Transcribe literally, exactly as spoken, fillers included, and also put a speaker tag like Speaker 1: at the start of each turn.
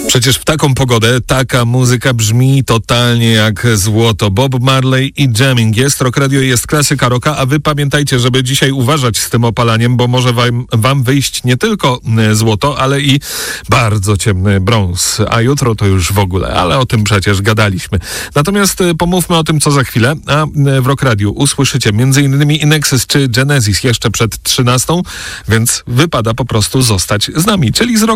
Speaker 1: Przecież w taką pogodę taka muzyka brzmi totalnie jak złoto. Bob Marley i Jamming. Jest Rock Radio, jest klasyka rocka, a wy pamiętajcie, żeby dzisiaj uważać z tym opalaniem, bo może wam, wam wyjść nie tylko złoto, ale i bardzo ciemny brąz. A jutro to już w ogóle, ale o tym przecież gadaliśmy. Natomiast pomówmy o tym, co za chwilę. A w Rock Radio usłyszycie między innymi Inexus czy Genesis jeszcze przed trzynastą, więc wypada po prostu zostać z nami, czyli z Rock